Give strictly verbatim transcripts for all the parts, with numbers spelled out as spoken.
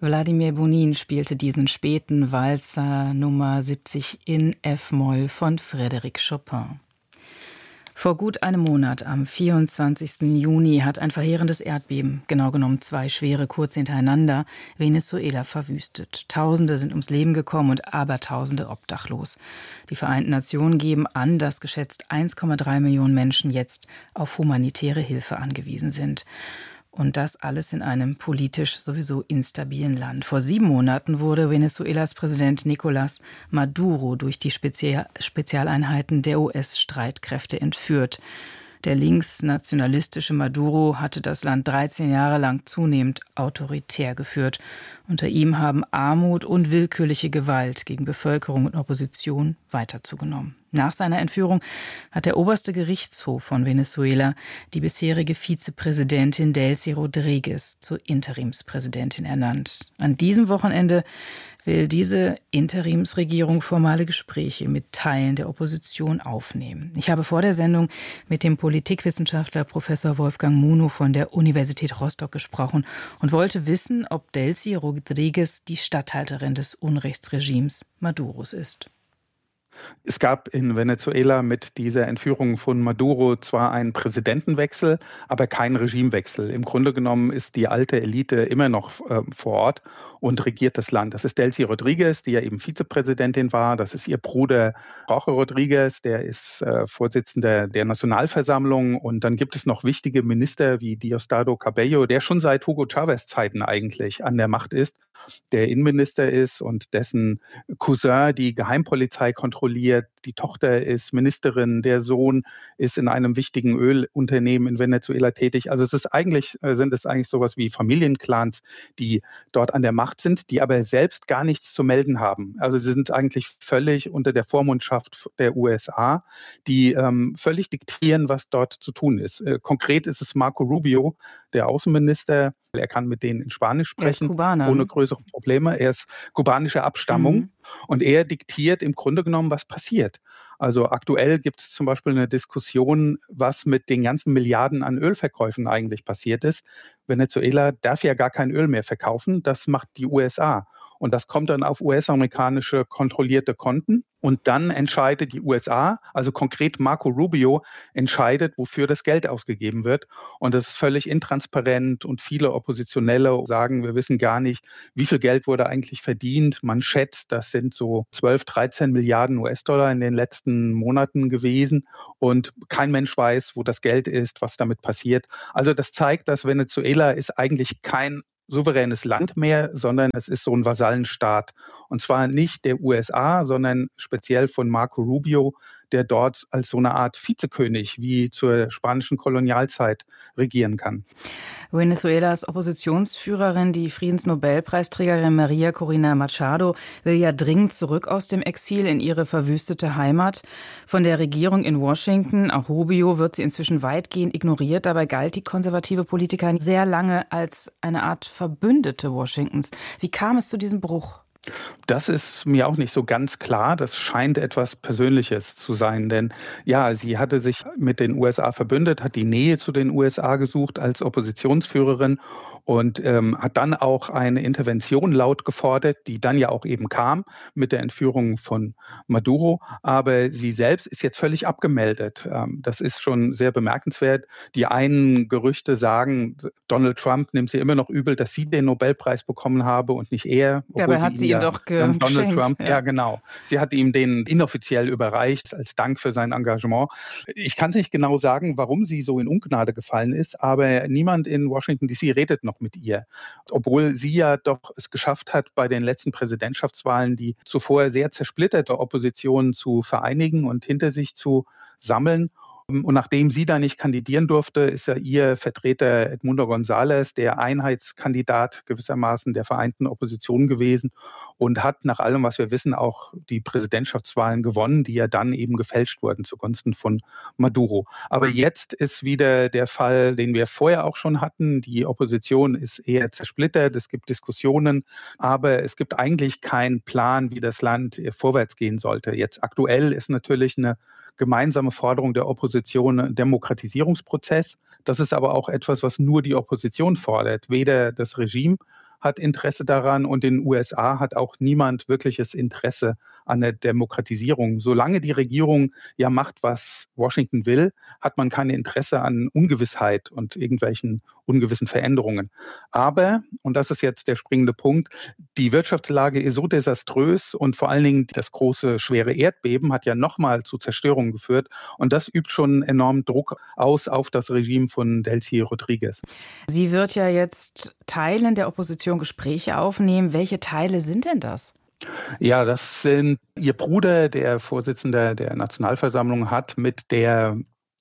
Wladimir Bonin spielte diesen späten Walzer Nummer siebzig in F-Moll von Frédéric Chopin. Vor gut einem Monat, am vierundzwanzigsten Juni, hat ein verheerendes Erdbeben, genau genommen zwei schwere kurz hintereinander, Venezuela verwüstet. Tausende sind ums Leben gekommen und Abertausende obdachlos. Die Vereinten Nationen geben an, dass geschätzt eins Komma drei Millionen Menschen jetzt auf humanitäre Hilfe angewiesen sind. Und das alles in einem politisch sowieso instabilen Land. Vor sieben Monaten wurde Venezuelas Präsident Nicolás Maduro durch die Spezial- Spezialeinheiten der U S-Streitkräfte entführt. Der linksnationalistische Maduro hatte das Land dreizehn Jahre lang zunehmend autoritär geführt. Unter ihm haben Armut und willkürliche Gewalt gegen Bevölkerung und Opposition weiter zugenommen. Nach seiner Entführung hat der oberste Gerichtshof von Venezuela die bisherige Vizepräsidentin Delcy Rodríguez zur Interimspräsidentin ernannt. An diesem Wochenende will diese Interimsregierung formale Gespräche mit Teilen der Opposition aufnehmen. Ich habe vor der Sendung mit dem Politikwissenschaftler Professor Wolfgang Munow von der Universität Rostock gesprochen und wollte wissen, ob Delcy Rodríguez die Statthalterin des Unrechtsregimes Maduros ist. Es gab in Venezuela mit dieser Entführung von Maduro zwar einen Präsidentenwechsel, aber keinen Regimewechsel. Im Grunde genommen ist die alte Elite immer noch äh, vor Ort und regiert das Land. Das ist Delcy Rodríguez, die ja eben Vizepräsidentin war. Das ist ihr Bruder Jorge Rodríguez, der ist äh, Vorsitzender der Nationalversammlung. Und dann gibt es noch wichtige Minister wie Diosdado Cabello, der schon seit Hugo Chávez Zeiten eigentlich an der Macht ist, der Innenminister ist und dessen Cousin die Geheimpolizei kontrolliert. Die Tochter ist Ministerin, der Sohn ist in einem wichtigen Ölunternehmen in Venezuela tätig. Also es ist eigentlich, sind es eigentlich sowas wie Familienclans, die dort an der Macht sind, die aber selbst gar nichts zu melden haben. Also sie sind eigentlich völlig unter der Vormundschaft der U S A, die ähm, völlig diktieren, was dort zu tun ist. Äh, konkret ist es Marco Rubio, der Außenminister. Er kann mit denen in Spanisch sprechen, ohne größere Probleme. Er ist kubanischer Abstammung mhm. und er diktiert im Grunde genommen, was passiert. Also aktuell gibt es zum Beispiel eine Diskussion, was mit den ganzen Milliarden an Ölverkäufen eigentlich passiert ist. Venezuela darf ja gar kein Öl mehr verkaufen, das macht die U S A. Und das kommt dann auf U S-amerikanische kontrollierte Konten. Und dann entscheidet die U S A, also konkret Marco Rubio, entscheidet, wofür das Geld ausgegeben wird. Und das ist völlig intransparent und viele Oppositionelle sagen, wir wissen gar nicht, wie viel Geld wurde eigentlich verdient. Man schätzt, das sind so zwölf, dreizehn Milliarden U S-Dollar in den letzten Monaten gewesen. Und kein Mensch weiß, wo das Geld ist, was damit passiert. Also das zeigt, dass Venezuela ist eigentlich kein souveränes Land mehr, sondern es ist so ein Vasallenstaat. Und zwar nicht der U S A, sondern speziell von Marco Rubio, der dort als so eine Art Vizekönig wie zur spanischen Kolonialzeit regieren kann. Venezuelas Oppositionsführerin, die Friedensnobelpreisträgerin Maria Corina Machado, will ja dringend zurück aus dem Exil in ihre verwüstete Heimat. Von der Regierung in Washington, auch Rubio, wird sie inzwischen weitgehend ignoriert. Dabei galt die konservative Politikerin sehr lange als eine Art Verbündete Washingtons. Wie kam es zu diesem Bruch? Das ist mir auch nicht so ganz klar. Das scheint etwas Persönliches zu sein. Denn ja, sie hatte sich mit den U S A verbündet, hat die Nähe zu den U S A gesucht als Oppositionsführerin und ähm, hat dann auch eine Intervention laut gefordert, die dann ja auch eben kam mit der Entführung von Maduro. Aber sie selbst ist jetzt völlig abgemeldet. Ähm, das ist schon sehr bemerkenswert. Die einen Gerüchte sagen, Donald Trump nimmt sie immer noch übel, dass sie den Nobelpreis bekommen habe und nicht er. Dabei hat sie ihn doch Donald geschenkt. Trump, ja. ja genau. Sie hat ihm den inoffiziell überreicht als Dank für sein Engagement. Ich kann nicht genau sagen, warum sie so in Ungnade gefallen ist, aber niemand in Washington D C redet noch mit ihr. Obwohl sie ja doch es geschafft hat, bei den letzten Präsidentschaftswahlen die zuvor sehr zersplitterte Opposition zu vereinigen und hinter sich zu sammeln. Und nachdem sie da nicht kandidieren durfte, ist ja ihr Vertreter Edmundo González der Einheitskandidat gewissermaßen der vereinten Opposition gewesen und hat nach allem, was wir wissen, auch die Präsidentschaftswahlen gewonnen, die ja dann eben gefälscht wurden zugunsten von Maduro. Aber jetzt ist wieder der Fall, den wir vorher auch schon hatten. Die Opposition ist eher zersplittert, es gibt Diskussionen, aber es gibt eigentlich keinen Plan, wie das Land vorwärts gehen sollte. Jetzt aktuell ist natürlich eine gemeinsame Forderung der Opposition ein Demokratisierungsprozess. Das ist aber auch etwas, was nur die Opposition fordert. Weder das Regime hat Interesse daran und in den U S A hat auch niemand wirkliches Interesse an der Demokratisierung. Solange die Regierung ja macht, was Washington will, hat man kein Interesse an Ungewissheit und irgendwelchen ungewissen Veränderungen. Aber, und das ist jetzt der springende Punkt, die Wirtschaftslage ist so desaströs und vor allen Dingen das große, schwere Erdbeben hat ja nochmal zu Zerstörung geführt und das übt schon enormen Druck aus auf das Regime von Delcy Rodriguez. Sie wird ja jetzt Teilen der Opposition Gespräche aufnehmen. Welche Teile sind denn das? Ja, das sind ihr Bruder, der Vorsitzende der Nationalversammlung, hat mit der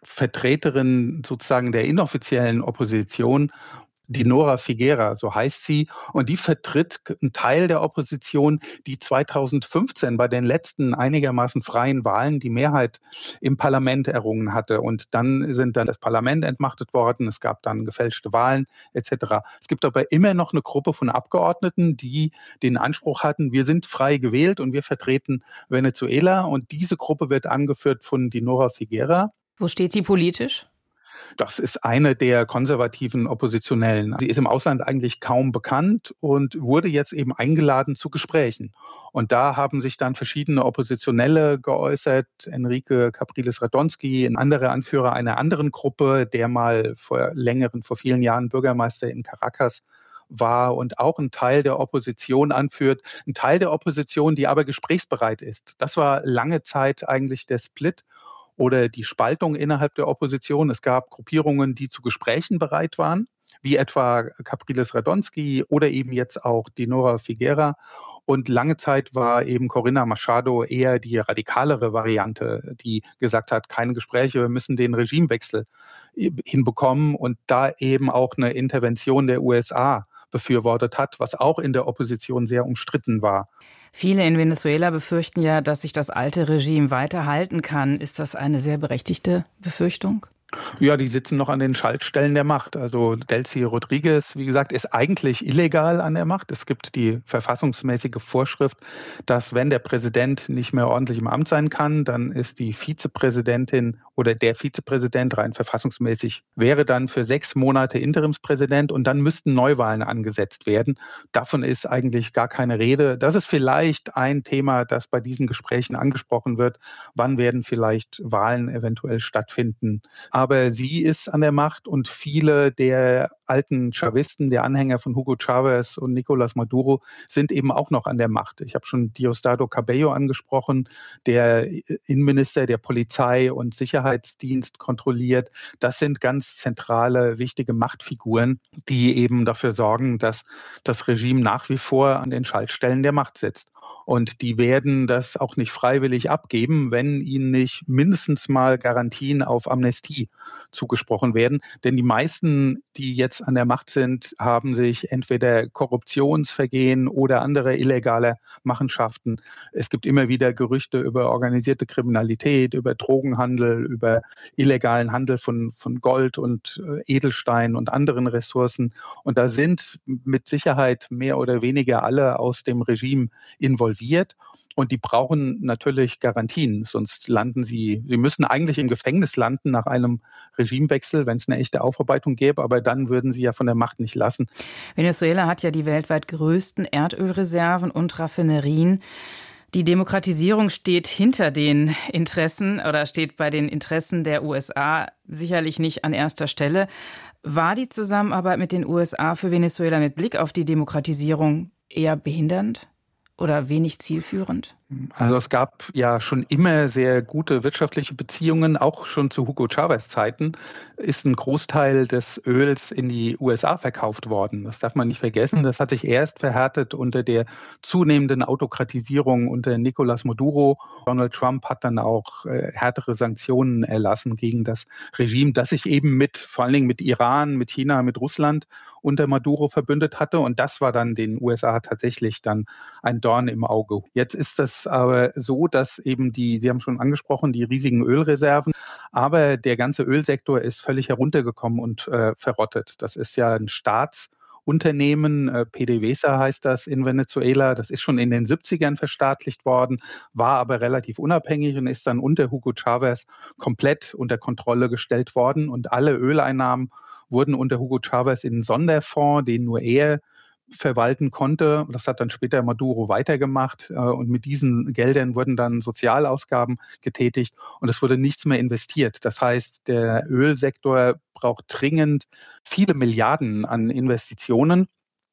Vertreterin sozusagen der inoffiziellen Opposition, Dinora Figuera, so heißt sie, und die vertritt einen Teil der Opposition, die zweitausendfünfzehn bei den letzten einigermaßen freien Wahlen die Mehrheit im Parlament errungen hatte. Und dann sind dann das Parlament entmachtet worden, es gab dann gefälschte Wahlen et cetera. Es gibt aber immer noch eine Gruppe von Abgeordneten, die den Anspruch hatten, wir sind frei gewählt und wir vertreten Venezuela. Und diese Gruppe wird angeführt von Dinora Figuera. Wo steht sie politisch? Das ist eine der konservativen Oppositionellen. Sie ist im Ausland eigentlich kaum bekannt und wurde jetzt eben eingeladen zu Gesprächen. Und da haben sich dann verschiedene Oppositionelle geäußert. Enrique Capriles-Radonski, ein anderer Anführer einer anderen Gruppe, der mal vor längeren, vor vielen Jahren Bürgermeister in Caracas war und auch einen Teil der Opposition anführt. Ein Teil der Opposition, die aber gesprächsbereit ist. Das war lange Zeit eigentlich der Split oder die Spaltung innerhalb der Opposition. Es gab Gruppierungen, die zu Gesprächen bereit waren, wie etwa Capriles-Radonski oder eben jetzt auch Dinora Figuera. Und lange Zeit war eben Corina Machado eher die radikalere Variante, die gesagt hat, keine Gespräche, wir müssen den Regimewechsel hinbekommen und da eben auch eine Intervention der U S A befürwortet hat, was auch in der Opposition sehr umstritten war. Viele in Venezuela befürchten ja, dass sich das alte Regime weiter halten kann. Ist das eine sehr berechtigte Befürchtung? Ja, die sitzen noch an den Schaltstellen der Macht. Also Delcy Rodriguez, wie gesagt, ist eigentlich illegal an der Macht. Es gibt die verfassungsmäßige Vorschrift, dass wenn der Präsident nicht mehr ordentlich im Amt sein kann, dann ist die Vizepräsidentin oder der Vizepräsident rein verfassungsmäßig wäre dann für sechs Monate Interimspräsident und dann müssten Neuwahlen angesetzt werden. Davon ist eigentlich gar keine Rede. Das ist vielleicht ein Thema, das bei diesen Gesprächen angesprochen wird. Wann werden vielleicht Wahlen eventuell stattfinden? Aber sie ist an der Macht und viele der alten Chavisten, der Anhänger von Hugo Chavez und Nicolás Maduro, sind eben auch noch an der Macht. Ich habe schon Diosdado Cabello angesprochen, der Innenminister, der Polizei und Sicherheitsdienst kontrolliert. Das sind ganz zentrale, wichtige Machtfiguren, die eben dafür sorgen, dass das Regime nach wie vor an den Schaltstellen der Macht sitzt. Und die werden das auch nicht freiwillig abgeben, wenn ihnen nicht mindestens mal Garantien auf Amnestie zugesprochen werden. Denn die meisten, die jetzt an der Macht sind, haben sich entweder Korruptionsvergehen oder andere illegale Machenschaften. Es gibt immer wieder Gerüchte über organisierte Kriminalität, über Drogenhandel, über illegalen Handel von, von Gold und Edelstein und anderen Ressourcen. Und da sind mit Sicherheit mehr oder weniger alle aus dem Regime involviert. Und die brauchen natürlich Garantien, sonst landen sie, sie müssen eigentlich im Gefängnis landen nach einem Regimewechsel, wenn es eine echte Aufarbeitung gäbe, aber dann würden sie ja von der Macht nicht lassen. Venezuela hat ja die weltweit größten Erdölreserven und Raffinerien. Die Demokratisierung steht hinter den Interessen oder steht bei den Interessen der U S A sicherlich nicht an erster Stelle. War die Zusammenarbeit mit den U S A für Venezuela mit Blick auf die Demokratisierung eher behindernd oder wenig zielführend? Also es gab ja schon immer sehr gute wirtschaftliche Beziehungen, auch schon zu Hugo Chavez Zeiten ist ein Großteil des Öls in die U S A verkauft worden. Das darf man nicht vergessen. Das hat sich erst verhärtet unter der zunehmenden Autokratisierung unter Nicolás Maduro. Donald Trump hat dann auch äh, härtere Sanktionen erlassen gegen das Regime, das sich eben mit, vor allen Dingen mit Iran, mit China, mit Russland unter Maduro verbündet hatte. Und das war dann den U S A tatsächlich dann ein Dorn im Auge. Jetzt ist das aber so, dass eben die, Sie haben schon angesprochen, die riesigen Ölreserven, aber der ganze Ölsektor ist völlig heruntergekommen und äh, verrottet. Das ist ja ein Staatsunternehmen, äh, PDVSA heißt das in Venezuela. Das ist schon in den siebzigern verstaatlicht worden, war aber relativ unabhängig und ist dann unter Hugo Chavez komplett unter Kontrolle gestellt worden. Und alle Öleinnahmen wurden unter Hugo Chavez in einen Sonderfonds, den nur er verwalten konnte. Das hat dann später Maduro weitergemacht und mit diesen Geldern wurden dann Sozialausgaben getätigt und es wurde nichts mehr investiert. Das heißt, der Ölsektor braucht dringend viele Milliarden an Investitionen.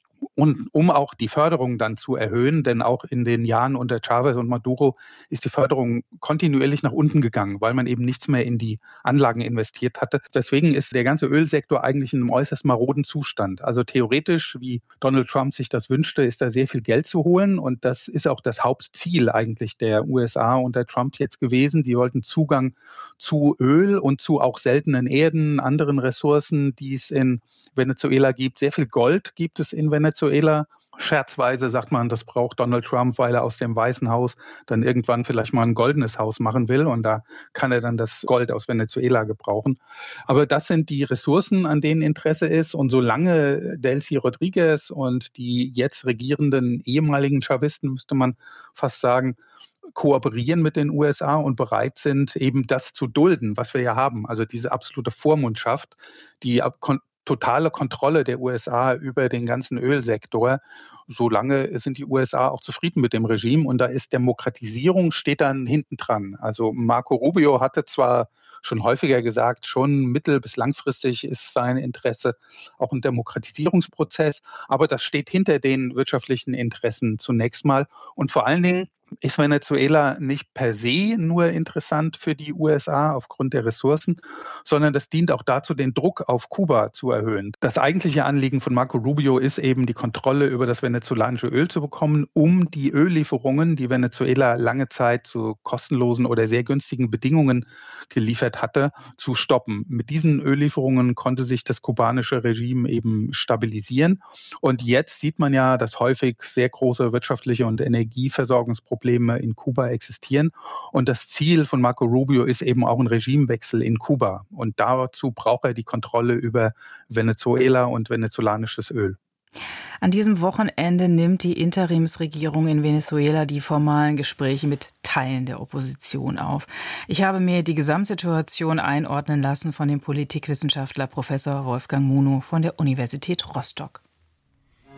Und um auch die Förderung dann zu erhöhen, denn auch in den Jahren unter Chavez und Maduro ist die Förderung kontinuierlich nach unten gegangen, weil man eben nichts mehr in die Anlagen investiert hatte. Deswegen ist der ganze Ölsektor eigentlich in einem äußerst maroden Zustand. Also theoretisch, wie Donald Trump sich das wünschte, ist da sehr viel Geld zu holen. Und das ist auch das Hauptziel eigentlich der U S A unter Trump jetzt gewesen. Die wollten Zugang zu Öl und zu auch seltenen Erden, anderen Ressourcen, die es in Venezuela gibt. Sehr viel Gold gibt es in Venezuela. Scherzweise sagt man, das braucht Donald Trump, weil er aus dem Weißen Haus dann irgendwann vielleicht mal ein goldenes Haus machen will und da kann er dann das Gold aus Venezuela gebrauchen. Aber das sind die Ressourcen, an denen Interesse ist und solange Delcy Rodriguez und die jetzt regierenden ehemaligen Chavisten, müsste man fast sagen, kooperieren mit den U S A und bereit sind, eben das zu dulden, was wir ja haben. Also diese absolute Vormundschaft, die kon- totale Kontrolle der U S A über den ganzen Ölsektor. Solange sind die U S A auch zufrieden mit dem Regime und da ist Demokratisierung steht dann hinten dran. Also Marco Rubio hatte zwar schon häufiger gesagt, schon mittel- bis langfristig ist sein Interesse auch ein Demokratisierungsprozess, aber das steht hinter den wirtschaftlichen Interessen zunächst mal und vor allen Dingen ist Venezuela nicht per se nur interessant für die U S A aufgrund der Ressourcen, sondern das dient auch dazu, den Druck auf Kuba zu erhöhen. Das eigentliche Anliegen von Marco Rubio ist eben, die Kontrolle über das venezolanische Öl zu bekommen, um die Öllieferungen, die Venezuela lange Zeit zu kostenlosen oder sehr günstigen Bedingungen geliefert hatte, zu stoppen. Mit diesen Öllieferungen konnte sich das kubanische Regime eben stabilisieren. Und jetzt sieht man ja, dass häufig sehr große wirtschaftliche und Energieversorgungsprobleme in Kuba existieren. Und das Ziel von Marco Rubio ist eben auch ein Regimewechsel in Kuba. Und dazu braucht er die Kontrolle über Venezuela und venezolanisches Öl. An diesem Wochenende nimmt die Interimsregierung in Venezuela die formalen Gespräche mit Teilen der Opposition auf. Ich habe mir die Gesamtsituation einordnen lassen von dem Politikwissenschaftler Professor Wolfgang Munow von der Universität Rostock.